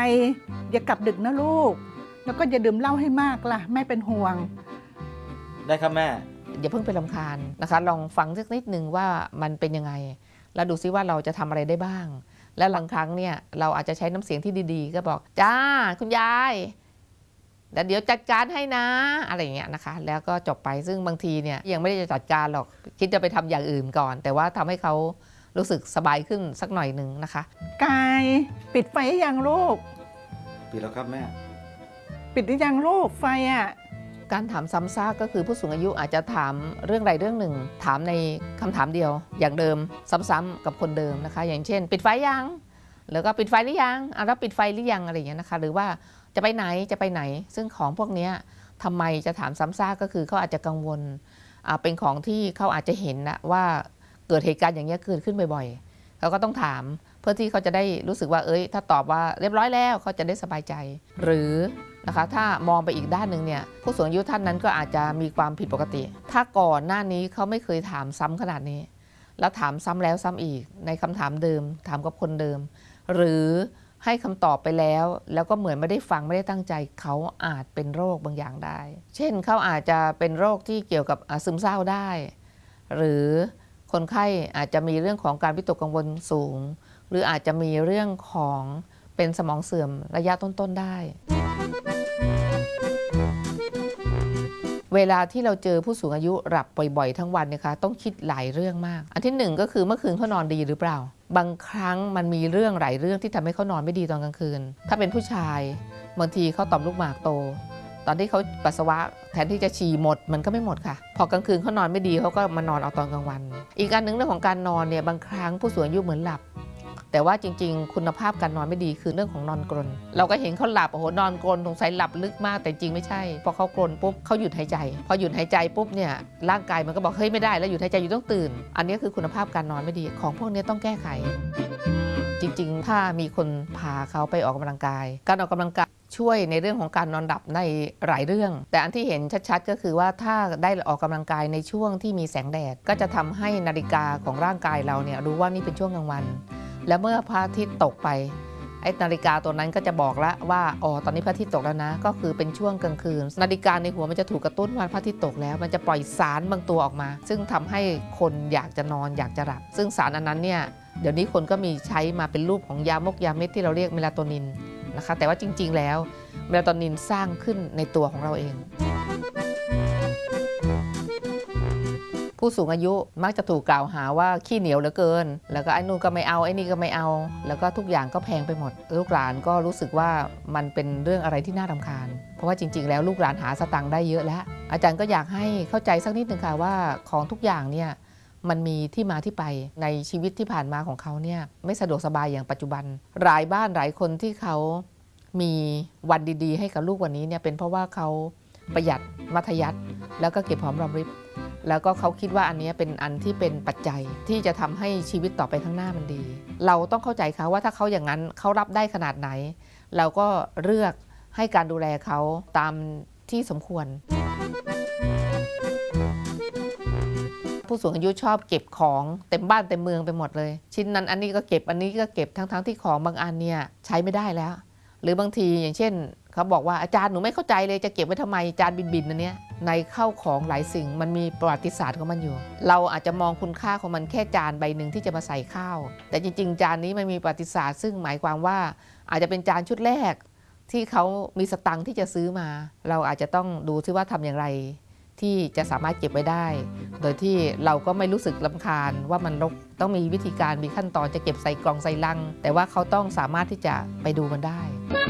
อย่ากลับดึกนะลูกแล้วก็อย่าดื่มเหล้าให้มากล่ะแม่เป็นห่วงได้ครับแม่อย่าเพิ่งไปรำคาญนะคะลองฟังสักนิดนึงว่ามันเป็นยังไงแล้วดูซิว่าเราจะทำอะไรได้บ้างและบางครั้งเนี่ยเราอาจจะใช้น้ำเสียงที่ดีๆก็บอกจ้าคุณยายแต่เดี๋ยวจัดการให้นะอะไรอย่างเงี้ยนะคะแล้วก็จบไปซึ่งบางทีเนี่ยยังไม่ได้จะจัดการหรอกคิดจะไปทำอย่างอื่นก่อนแต่ว่าทำให้เขารู้สึกสบายขึ้นสักหน่อยหนึ่งนะคะกายปิดไฟยังลูกปิดแล้วครับแม่ปิดหรือยังลูกไฟอ่ะการถามซ้ำซากก็คือผู้สูงอายุอาจจะถามเรื่องใดเรื่องหนึ่งถามในคำถามเดียวอย่างเดิมซ้ำๆกับคนเดิมนะคะอย่างเช่นปิดไฟยังแล้วก็ปิดไฟหรือยังแล้วปิดไฟหรือยังอะไรอย่างเงี้ยนะคะหรือว่าจะไปไหนซึ่งของพวกนี้ทำไมจะถามซ้ำซากก็คือเขาอาจจะกังวลเป็นของที่เขาอาจจะเห็นนะว่าเกิดเหตุการณ์อย่างนี้เกิดขึ้นบ่อยๆเขาก็ต้องถามเพื่อที่เขาจะได้รู้สึกว่าถ้าตอบว่าเรียบร้อยแล้วเขาจะได้สบายใจหรือนะคะถ้ามองไปอีกด้านหนึ่งเนี่ยผู้สูงอายุท่านนั้นก็อาจจะมีความผิดปกติถ้าก่อนหน้านี้เขาไม่เคยถามซ้ำขนาดนี้แล้วถามซ้ำแล้วซ้ำอีกในคำถามเดิมถามกับคนเดิมหรือให้คำตอบไปแล้วก็เหมือนไม่ได้ฟังไม่ได้ตั้งใจเขาอาจเป็นโรคบางอย่างได้เช่นเขาอาจจะเป็นโรคที่เกี่ยวกับซึมเศร้าได้หรือคนไข้อาจจะมีเรื่องของการวิตกกังวลสูงหรืออาจจะมีเรื่องของเป็นสมองเสื่อมระยะต้นๆได้เวลาที่เราเจอผู้สูงอายุหลับบ่อยๆทั้งวันนะคะต้องคิดหลายเรื่องมากอันที่หนึ่งก็คือเมื่อคืนเขานอนดีหรือเปล่าบางครั้งมันมีเรื่องหลายเรื่องที่ทำให้เขานอนไม่ดีตอนกลางคืนถ้าเป็นผู้ชายบางทีเขาต่อมลูกหมากโตตอนที่เขาปัสสาวะแทนที่จะฉี่หมดมันก็ไม่หมดค่ะพอกลางคืนเขานอนไม่ดีเขาก็มานอนเอาตอนกลางวันอีกอันหนึ่งเรื่องของการนอนเนี่ยบางครั้งผู้สูงอายุเหมือนหลับแต่ว่าจริงๆคุณภาพการนอนไม่ดีคือเรื่องของนอนกรนเราก็เห็นเขาหลับนอนกรนสงสัยหลับลึกมากแต่จริงไม่ใช่พอเขากรนปุ๊บเขาหยุดหายใจพอหยุดหายใจปุ๊บเนี่ยร่างกายมันก็บอกเฮ้ยไม่ได้แล้วหยุดหายใจอยู่ต้องตื่นอันนี้คือคุณภาพการนอนไม่ดีของพวกนี้ต้องแก้ไขจริงๆถ้ามีคนพาเขาไปออกกำลังกายการออกกำลังกายช่วยในเรื่องของการนอนหลับในหลายเรื่องแต่อันที่เห็นชัดๆก็คือว่าถ้าได้ออกกำลังกายในช่วงที่มีแสงแดดก็จะทำให้นาฬิกาของร่างกายเราเนี่ยรู้ว่านี่เป็นช่วงกลางวันแล้วเมื่อพระอาทิตย์ตกไปไอ้นาฬิกาตัวนั้นก็จะบอกแล้วว่าตอนนี้พระอาทิตย์ตกแล้วนะก็คือเป็นช่วงกลางคืนนาฬิกาในหัวมันจะถูกกระตุ้นว่าพระอาทิตย์ตกแล้วมันจะปล่อยสารบางตัวออกมาซึ่งทำให้คนอยากจะนอนอยากจะหลับซึ่งสารอันนั้นเนี่ยเดี๋ยวนี้คนก็มีใช้มาเป็นรูปของยาเม็ดที่เราเรียกเมลาโทนินนะคะแต่ว่าจริงๆแล้วเมลาโทนินสร้างขึ้นในตัวของเราเองผู้สูงอายุมักจะถูกกล่าวหาว่าขี้เหนียวเหลือเกินแล้วก็ไอ้นู่นก็ไม่เอาไอ้นี่ก็ไม่เอาแล้วก็ทุกอย่างก็แพงไปหมดลูกหลานก็รู้สึกว่ามันเป็นเรื่องอะไรที่น่ารำคาญเพราะว่าจริงๆแล้วลูกหลานหาสตังค์ได้เยอะแล้วอาจารย์ก็อยากให้เข้าใจสักนิดนึงค่ะว่าของทุกอย่างเนี่ยมันมีที่มาที่ไปในชีวิตที่ผ่านมาของเขาเนี่ยไม่สะดวกสบายอย่างปัจจุบันหลายบ้านหลายคนที่เขามีวันดีๆให้กับลูกวันนี้เนี่ยเป็นเพราะว่าเขาประหยัดมัธยัสถ์แล้วก็เก็บหอมรอมริบแล้วก็เขาคิดว่าอันนี้เป็นอันที่เป็นปัจจัยที่จะทำให้ชีวิตต่อไปข้างหน้ามันดีเราต้องเข้าใจเขาว่าถ้าเขาอย่างนั้นเขารับได้ขนาดไหนเราก็เลือกให้การดูแลเขาตามที่สมควรผู้สูงอายุชอบเก็บของเต็มบ้านเต็มเมืองไปหมดเลยชิ้นนั้นอันนี้ก็เก็บอันนี้ก็เก็บทั้งที่ของบางอันเนี่ยใช้ไม่ได้แล้วหรือบางทีอย่างเช่นเขาบอกว่าอาจารย์หนูไม่เข้าใจเลยจะเก็บไว้ทำไมจานบินอันเนี้ยในข้าวของหลายสิ่งมันมีประวัติศาสตร์ของมันอยู่เราอาจจะมองคุณค่าของมันแค่จานใบหนึ่งที่จะมาใส่ข้าวแต่จริงๆจานนี้มันมีประวัติศาสตร์ซึ่งหมายความว่าอาจจะเป็นจานชุดแรกที่เขามีสตังค์ที่จะซื้อมาเราอาจจะต้องดูซิว่าทำอย่างไรที่จะสามารถเก็บไว้ได้โดยที่เราก็ไม่รู้สึกรำคาญว่ามันรกต้องมีวิธีการมีขั้นตอนจะเก็บใส่กล่องใส่ลังแต่ว่าเขาต้องสามารถที่จะไปดูมันได้